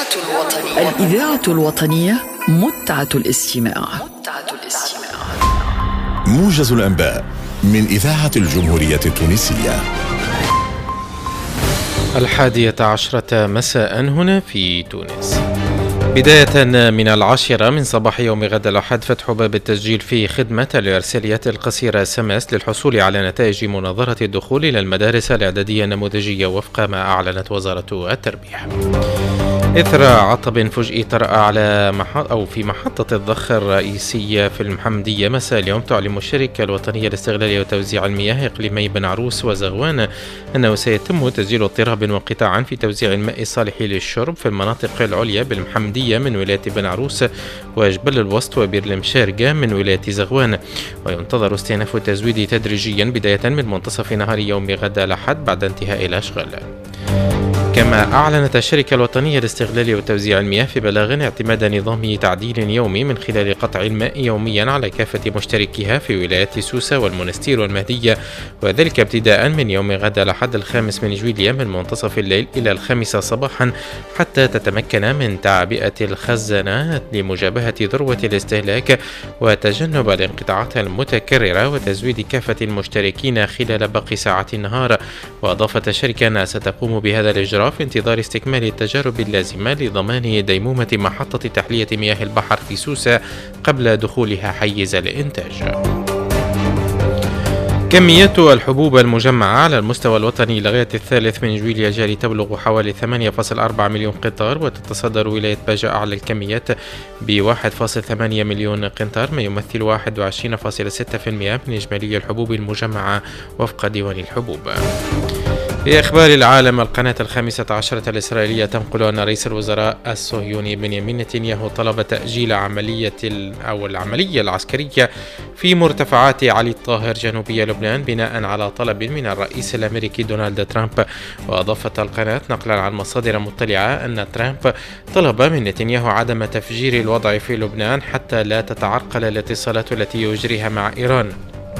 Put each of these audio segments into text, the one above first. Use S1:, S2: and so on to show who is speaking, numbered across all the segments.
S1: الإذاعة الوطنية متعة الاستماع.
S2: موجز الأنباء من إذاعة الجمهورية التونسية.
S3: 11:00 مساء هنا في تونس. بداية من 10 من صباح يوم غد الأحد فتح باب التسجيل في خدمة الإرساليات القصيرة SMS للحصول على نتائج مناظرة الدخول إلى المدارس الإعدادية النموذجية وفق ما أعلنت وزارة التربية. إثر عطب فجئي طرأ في محطة الضخ الرئيسية في المحمدية مساء اليوم، تعلن الشركة الوطنية لاستغلال وتوزيع المياه إقليمي بن عروس وزغوان أنه سيتم تسجيل اضطراب وانقطاع في توزيع الماء الصالح للشرب في المناطق العليا بالمحمدية من ولاية بن عروس وجبل الوسط وبير المشارقة من ولاية زغوان، وينتظر استئناف التزويد تدريجيا بداية من منتصف نهار يوم غد الأحد بعد انتهاء الأشغال. كما أعلنت الشركة الوطنية لاستغلال وتوزيع المياه في بلاغ اعتماد نظام تعديل يومي من خلال قطع الماء يوميا على كافة مشتركيها في ولايات سوسة والمنستير والمهدية، وذلك ابتداء من يوم غد الأحد 5 من جويلية من منتصف الليل إلى 5 صباحا حتى تتمكن من تعبئة الخزانات لمجابهة ذروة الاستهلاك وتجنب الانقطاعات المتكررة وتزويد كافة المشتركين خلال باقي ساعات النهار. وأضافت الشركة أنها ستقوم بهذا الإجراء في انتظار استكمال التجارب اللازمة لضمان ديمومة محطة تحلية مياه البحر في سوسة قبل دخولها حيز الإنتاج. كميات الحبوب المجمعة على المستوى الوطني لغاية 3 من جويلية جاري تبلغ حوالي 8.4 مليون قنطار، وتتصدر ولاية باجة أعلى الكميات ب 1.8 مليون قنطار، ما يمثل 21.6% من إجمالي الحبوب المجمعة وفق ديوان الحبوب. في أخبار العالم، القناة 15 الإسرائيلية تنقل أن رئيس الوزراء الصهيوني بنيامين نتنياهو طلب تأجيل العملية العسكرية في مرتفعات علي الطاهر جنوبي لبنان بناء على طلب من الرئيس الأمريكي دونالد ترامب. وأضافت القناة نقلا عن مصادر مطلعة أن ترامب طلب من نتنياهو عدم تفجير الوضع في لبنان حتى لا تتعرقل الاتصالات التي يجريها مع إيران.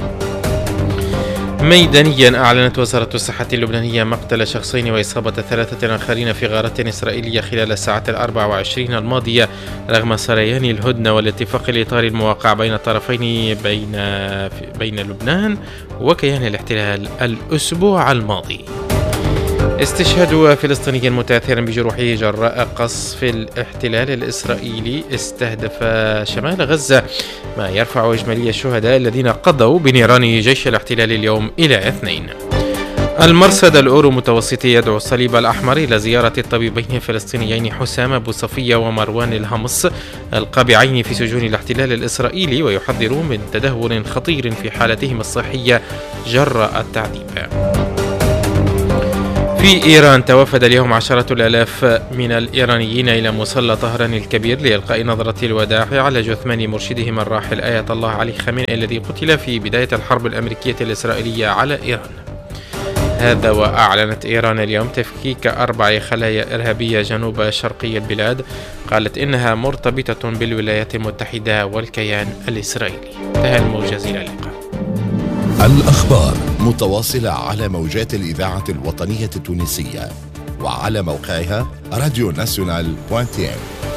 S3: ميدانيا، أعلنت وزارة الصحة اللبنانية مقتل شخصين وإصابة 3 آخرين في غارة إسرائيلية خلال الساعات 24 الماضية رغم سريان الهدنة والاتفاق الإطاري الموقع بين الطرفين بين لبنان وكيان الاحتلال الأسبوع الماضي. استشهاد فلسطيني متأثر بجروحه جراء قصف الاحتلال الإسرائيلي استهدف شمال غزة، ما يرفع إجمالي الشهداء الذين قضوا بنيران جيش الاحتلال اليوم إلى 2. المرصد الأورو متوسطي يدعو الصليب الأحمر إلى زيارة الطبيبين الفلسطينيين حسام أبو صفية ومروان الهمص القابعين في سجون الاحتلال الإسرائيلي، ويحذروا من تدهور خطير في حالتهم الصحية جراء التعذيب. في إيران، توافد اليوم عشرات الآلاف من الإيرانيين إلى مصلى طهران الكبير لإلقاء نظرة الوداع على جثمان مرشدهم الراحل آية الله علي خامنئي الذي قتل في بداية الحرب الأمريكية الإسرائيلية على إيران. هذا وأعلنت إيران اليوم تفكيك 4 خلايا إرهابية جنوب شرقي البلاد، قالت إنها مرتبطة بالولايات المتحدة والكيان الإسرائيلي. انتهى الموجز، إلى اللقاء.
S2: الأخبار متواصلة على موجات الإذاعة الوطنية التونسية وعلى موقعها radionational.tn.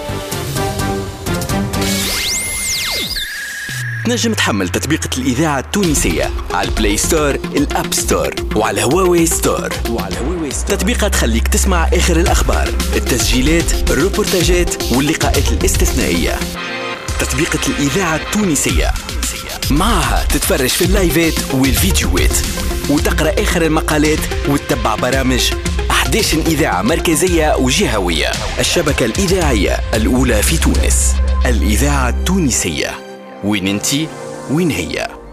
S4: تنجم تحمل تطبيقة الإذاعة التونسية على البلاي ستور، الأب ستور، وعلى هواوي ستور. تطبيقة تخليك تسمع آخر الأخبار، التسجيلات، الروبورتاجات واللقاءات الاستثنائية. تطبيقة الإذاعة التونسية معها تتفرج في اللايفات والفيديوهات وتقرأ آخر المقالات وتتبع برامج 11 إذاعة مركزية وجهوية. الشبكة الإذاعية الأولى في تونس، الإذاعة التونسية. وين انتي وين هي؟